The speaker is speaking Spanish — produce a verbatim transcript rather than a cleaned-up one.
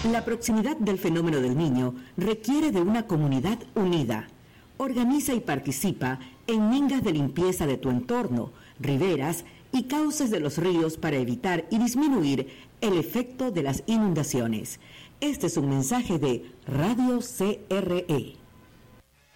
La proximidad del fenómeno del Niño requiere de una comunidad unida. Organiza y participa en mingas de limpieza de tu entorno, riberas y cauces de los ríos para evitar y disminuir el efecto de las inundaciones. Este es un mensaje de Radio C R E.